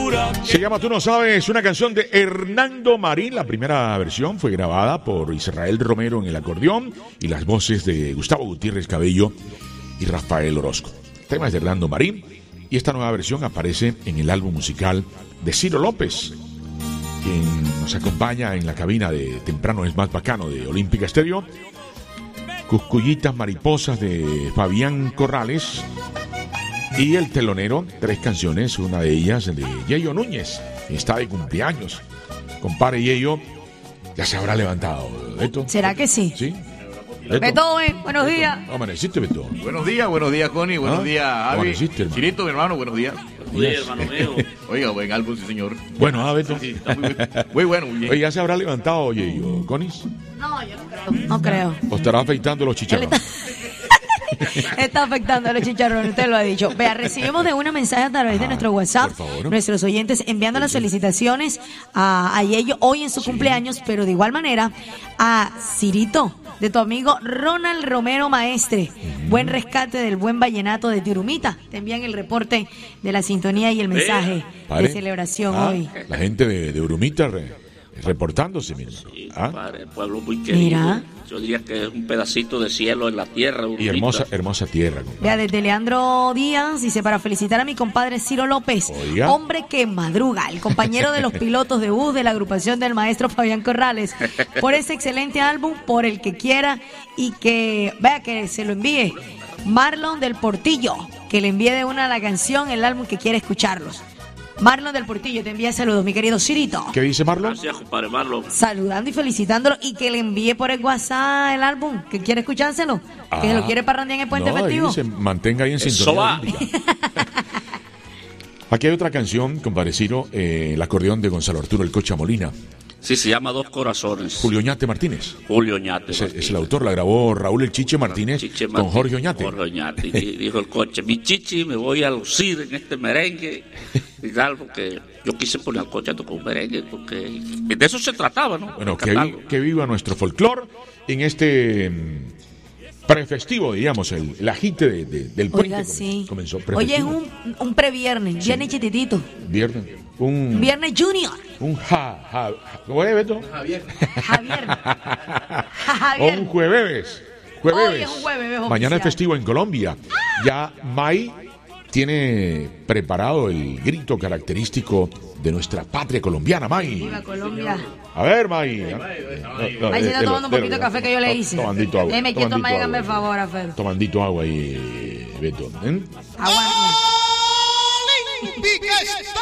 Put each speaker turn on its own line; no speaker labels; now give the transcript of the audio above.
Se llama Tú no sabes, una canción de Hernando Marín. La primera versión fue grabada por Israel Romero en el acordeón y las voces de Gustavo Gutiérrez Cabello y Rafael Orozco. El tema es de Hernando Marín y esta nueva versión aparece en el álbum musical de Ciro López, quien nos acompaña en la cabina de Temprano es más bacano de Olímpica Estéreo. Cuscullitas Mariposas de Fabián Corrales. Y el telonero, 3 canciones, una de ellas de Yeyo Núñez, está de cumpleaños. Compadre Yeyo, ya se habrá levantado, Beto.
¿Será que sí?
Sí.
Beto, buenos días.
Amaneciste, Beto.
Buenos días, Connie, buenos días, Avi.
Amaneciste, hermano.
Chirito, mi hermano, buenos días.
Oye, hermano mío.
Oiga, buen álbum, sí, señor.
Bueno, Beto.
Sí, está muy bueno, muy bien.
Oye, ya se habrá levantado, Yeyo, ¿Conis?
No, yo no creo. No creo.
¿O estará afeitando los chicharrones?
Está afectando a los chicharrones, usted lo ha dicho. Vea, recibimos de una mensaje a través de nuestro WhatsApp, nuestros oyentes enviando las felicitaciones a Yeyo hoy en su cumpleaños, pero de igual manera a Cirito, de tu amigo Ronald Romero Maestre. Buen rescate del buen vallenato de Tirumita. Te envían el reporte de la sintonía y el mensaje de celebración hoy.
La gente de Urumita reportándose, mira.
Sí, padre, el pueblo muy querido.
Mira.
Yo diría que es un pedacito de cielo en la tierra.
Y hermosa tierra. Compadre.
Vea, desde Leandro Díaz dice, para felicitar a mi compadre Ciro López,
Oiga.
hombre que madruga, el compañero de los pilotos de bus de la agrupación del maestro Fabián Corrales, por ese excelente álbum, por el que quiera y que, vea, que se lo envíe Marlon del Portillo, que le envíe de una la canción, el álbum que quiera escucharlos. Marlon del Portillo te envía saludos, mi querido Cirito.
¿Qué dice Marlon?
Gracias, compadre Marlon.
Saludando y felicitándolo y que le envíe por el WhatsApp el álbum, que quiere escuchárselo, que se lo quiere parrandear en el puente festivo.
Se mantenga ahí en
Eso
sintonía.
va.
Aquí hay otra canción, compadre Ciro, el acordeón de Gonzalo Arturo El Cocha Molina.
Sí, se llama Dos Corazones.
Julio Oñate Martínez.
Julio Oñate.
Es el autor, la grabó Raúl El Chiche Martínez con Jorge Oñate.
Jorge Oñate. Y dijo el Coche, mi chichi, me voy a lucir en este merengue. Y tal, porque yo quise poner al Coche a tocar un merengue, porque de eso se trataba, ¿no?
Bueno, que viva nuestro folclor en este prefestivo, digamos, el agite del puente.
Oiga, sí.
Comenzó
Oye, es
prefestivo.
un previernes, viernes chiquitito.
Viernes.
Viernes Junior.
¿Cómo es, Beto?
Javier.
O un jueves.
Hoy es un jueves,
Mañana es
oficial.
festivo en Colombia. Ya May tiene preparado el grito característico de nuestra patria colombiana, May.
Viva Colombia.
A ver, May.
Ahí se está tomando un poquito de café que yo le hice.
Tomandito agua.
Deme quieto, May, hágame el favor, Alfredo.
Tomandito agua ahí, Beto.
Aguanta.
Olímpica